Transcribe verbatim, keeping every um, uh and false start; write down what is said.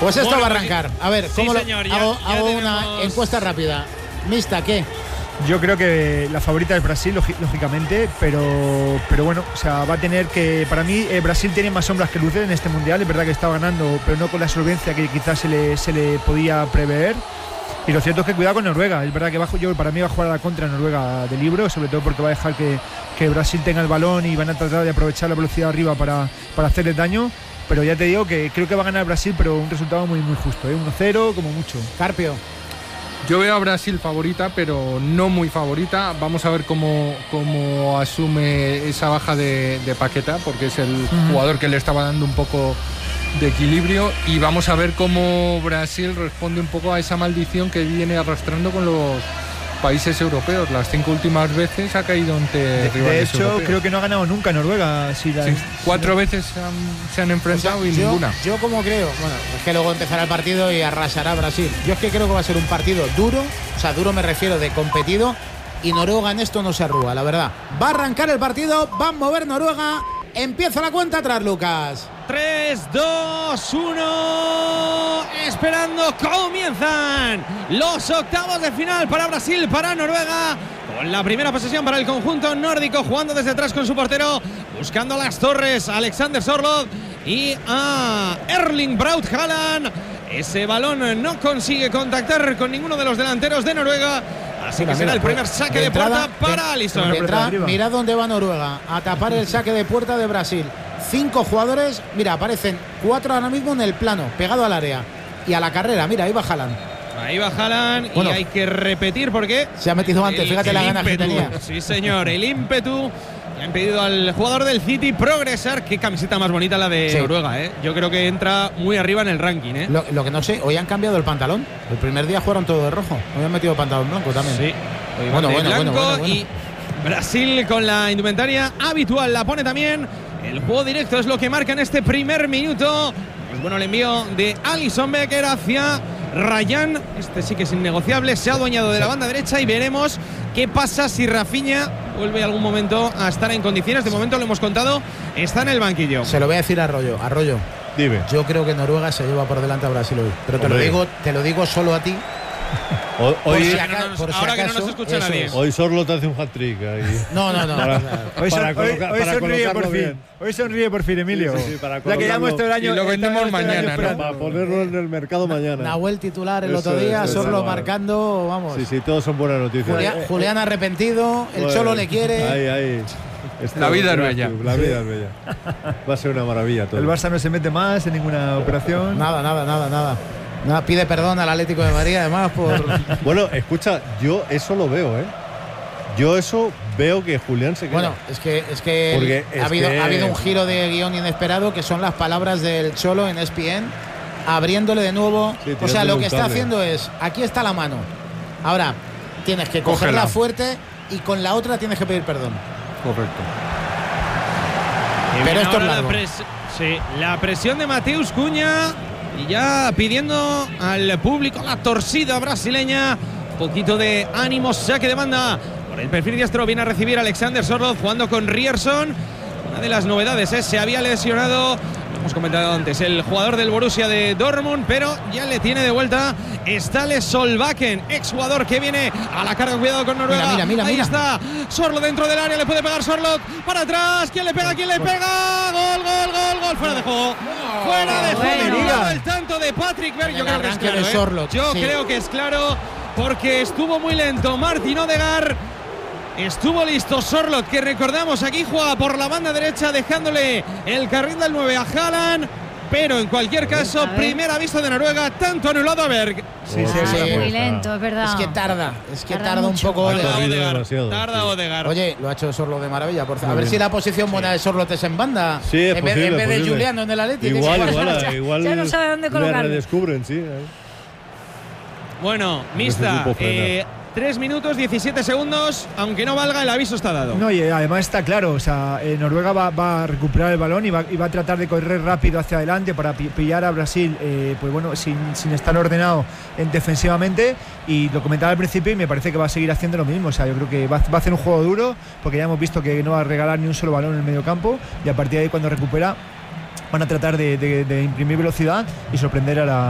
Pues esto bueno, va a arrancar. A ver, ¿cómo sí, lo señor, ya, hago, ya hago tenemos... una encuesta rápida? Mixta, ¿qué? Yo creo que la favorita es Brasil, lógicamente, pero, pero bueno, o sea, va a tener que, para mí, eh, Brasil tiene más sombras que luces en este mundial. Es verdad que está ganando, pero no con la solvencia que quizás se le, se le podía prever. Y lo cierto es que cuidado con Noruega. Es verdad que bajo, yo, para mí va a jugar a la contra Noruega de libro, sobre todo porque va a dejar que, que Brasil tenga el balón y van a tratar de aprovechar la velocidad arriba para, para hacerle daño. Pero ya te digo que creo que va a ganar Brasil, pero un resultado muy muy justo, ¿eh? uno cero como mucho. Carpio. Yo veo a Brasil favorita, pero no muy favorita. Vamos a ver cómo, cómo asume esa baja de, de Paqueta, porque es el uh-huh. jugador que le estaba dando un poco de equilibrio. Y vamos a ver cómo Brasil responde un poco a esa maldición que viene arrastrando con los países europeos. Las cinco últimas veces ha caído ante de, rivales de hecho europeos. Creo que no ha ganado nunca Noruega. Si la, sí, si cuatro la... veces se han, se han enfrentado o sea, y yo, ninguna. Yo como creo, bueno, es que luego empezará el partido y arrasará Brasil. Yo es que creo que va a ser un partido duro, o sea, duro me refiero de competido, y Noruega en esto no se arruga, la verdad. Va a arrancar el partido, va a mover Noruega, empieza la cuenta atrás, Lucas. tres, dos, uno. Esperando, comienzan los octavos de final para Brasil, para Noruega. Con la primera posesión para el conjunto nórdico, jugando desde atrás con su portero, buscando las torres, Alexander Sørloth y a Erling Braut Haaland. Ese balón no consigue contactar con ninguno de los delanteros de Noruega. Así mira, que será mira, el primer saque de, de entrada, puerta para de, Alisson. De entrada, mirad dónde va Noruega, a tapar el saque de puerta de Brasil. Cinco jugadores, mira, aparecen cuatro ahora mismo en el plano, pegado al área. Y a la carrera, mira, ahí va Haaland. Ahí va Haaland bueno, y hay que repetir porque... Se ha metido antes, el, fíjate el la ganas que tenía. Sí, señor, el ímpetu. Le han pedido al jugador del City progresar. Qué camiseta más bonita la de sí. Noruega, ¿eh? Yo creo que entra muy arriba en el ranking, ¿eh? Lo, lo que no sé, hoy han cambiado el pantalón. El primer día jugaron todo de rojo. Hoy han metido pantalón blanco también. Sí. Hoy bueno, de bueno, blanco bueno, bueno, bueno. Y Brasil con la indumentaria habitual la pone también. El juego directo es lo que marca en este primer minuto. Pues bueno, el envío de Alisson Becker hacia Ryan. Este sí que es innegociable. Se ha adueñado de la banda derecha y veremos qué pasa si Rafinha vuelve algún momento a estar en condiciones. De momento lo hemos contado, está en el banquillo. Se lo voy a decir a Arroyo. Arroyo. Dime. Yo creo que Noruega se lleva por delante a Brasil hoy. Pero te lo digo, te lo digo solo a ti. Hoy, hoy si acaso, no nos, por si ahora acaso, que no nos escucha nadie. Es. Hoy Sørloth hace un hat-trick ahí. No, no, no. Para, hoy, son, para hoy, colocar, hoy para sonríe por fin. Bien. Hoy sonríe por fin, Emilio. Sí, sí, sí, para la que llevamos todo el año. Y lo vendemos mañana, ¿no? Para ponerlo en el mercado mañana. Nahuel titular el otro día, Sørloth marcando, vamos. Sí, sí, todos son buenas noticias. Julián, Julián arrepentido, el bueno, Cholo le quiere. Ahí, ahí. Esto la vida es bella. La vida es bella. Va a ser una maravilla todo. El Barça no se mete más en ninguna operación. Nada, nada, nada, nada. Nada, pide perdón al Atlético de Madrid, además, por... Bueno, escucha, yo eso lo veo, ¿eh? Yo eso veo que Julián se queda. Bueno, es que, es que ha, habido, que... ha habido un giro de guión inesperado, que son las palabras del Cholo en E S P N, abriéndole de nuevo. Sí, o sea, lo que está haciendo es, aquí está la mano. Ahora, tienes que cogerla Cógela. fuerte y con la otra tienes que pedir perdón. Correcto. Pero esto es largo. La, pres sí, la presión de Mateus Cunha y ya pidiendo al público la torcida brasileña. Un poquito de ánimo, saque de banda. Por el perfil diestro viene a recibir a Alexander Sørloth jugando con Ryerson. Una de las novedades es, se había lesionado, lo hemos comentado antes, el jugador del Borussia de Dortmund, pero ya le tiene de vuelta Ståle Solbakken, exjugador que viene a la carga. Cuidado con Noruega. Mira, mira, mira, Ahí mira. está Sørloth dentro del área, le puede pegar Sørloth para atrás. ¿Quién le pega? ¿Quién le pega? Gol, gol, gol, gol. Fuera de juego. Fuera de juego. Bueno. El tanto de Patrick Berg. Yo creo que es claro, de Sørloth, ¿eh? Yo sí. creo que es claro porque estuvo muy lento Martin Odegaard. Estuvo listo Sørloth, que recordamos aquí juega por la banda derecha, dejándole el carril del nueve a Haaland. Pero en cualquier caso, primer aviso de Noruega, tanto anulado a Berg. Sí, sí, ah, sí, muy sí. lento, es verdad. Es que tarda, es que tarda, tarda un mucho. poco. Tarda Odegaard. Odegaard. Tarda Odegaard. Oye, lo ha hecho Sørloth de maravilla. Por favor. A ver bien. si la posición buena de Sørloth es en banda. Sí, es en, posible, vez, en vez de posible. Juliano en el Atlético. Igual, igual, ya, igual. ya no sabe dónde colocarlo. Le redescubren, sí. Ahí. Bueno, mixta. Eh, tres minutos, diecisiete segundos. Aunque no valga, el aviso está dado. No, y además está claro. O sea, eh, Noruega va, va a recuperar el balón y va, y va a tratar de correr rápido hacia adelante para pi pillar a Brasil, eh, pues bueno, sin, sin estar ordenado en defensivamente. Y lo comentaba al principio y me parece que va a seguir haciendo lo mismo. O sea, yo creo que va, va a hacer un juego duro porque ya hemos visto que no va a regalar ni un solo balón en el medio campo. Y a partir de ahí, cuando recupera, van a tratar de, de, de imprimir velocidad y sorprender a la